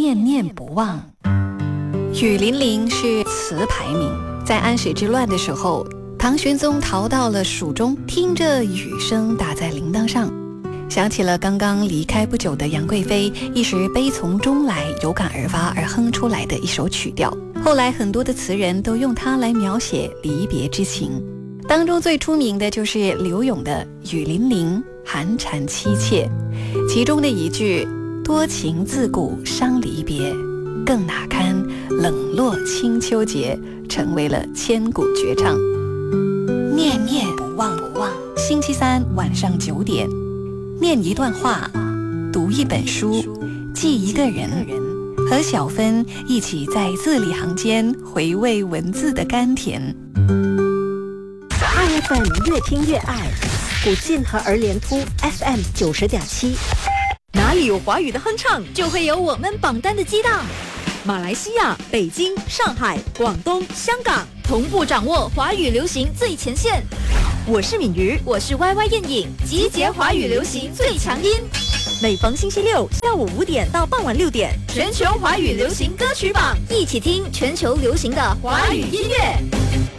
念念不忘。雨霖铃是词牌名，在安史之乱的时候，唐玄宗逃到了蜀中，听着雨声打在铃铛上，想起了刚刚离开不久的杨贵妃，一时悲从中来，有感而发而哼出来的一首曲调。后来很多的词人都用它来描写离别之情，当中最出名的就是柳永的《雨霖铃》，寒蝉凄切，其中的一句多情自古伤离别，更哪堪冷落清秋节，成为了千古绝唱。念念不忘，星期三晚上9点，念一段话，读一本书，记一个人，和小芬一起在字里行间回味文字的甘甜。 2FM 越听越爱，古晋和儿联突 FM 90.7。 哪里有华语的哼唱，就会有我们榜单的激荡。马来西亚、北京、上海、广东、香港同步掌握华语流行最前线。我是敏瑜，我是 YY 艳颖，集结华语流行最强音。每逢星期六下午5点到傍晚6点，全球华语流行歌曲榜，一起听全球流行的华语音乐。